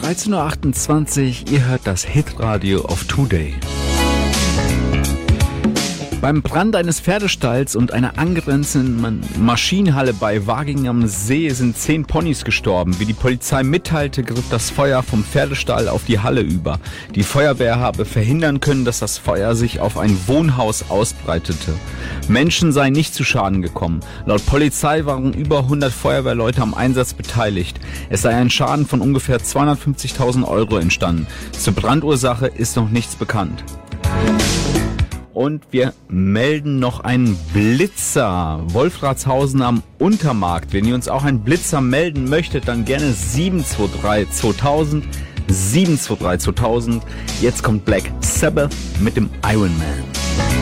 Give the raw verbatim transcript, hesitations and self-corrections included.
dreizehn Uhr achtundzwanzig, ihr hört das Hitradio auf Today. Beim Brand eines Pferdestalls und einer angrenzenden Maschinenhalle bei Waging am See sind zehn Ponys gestorben. Wie die Polizei mitteilte, griff das Feuer vom Pferdestall auf die Halle über. Die Feuerwehr habe verhindern können, dass das Feuer sich auf ein Wohnhaus ausbreitete. Menschen seien nicht zu Schaden gekommen. Laut Polizei waren über hundert Feuerwehrleute am Einsatz beteiligt. Es sei ein Schaden von ungefähr zweihundertfünfzigtausend Euro entstanden. Zur Brandursache ist noch nichts bekannt. Und wir melden noch einen Blitzer. Wolfratshausen am Untermarkt. Wenn ihr uns auch einen Blitzer melden möchtet, dann gerne sieben zwei drei zweitausend. sieben zwei drei zweitausend. Jetzt kommt Black Sabbath mit dem Iron Man.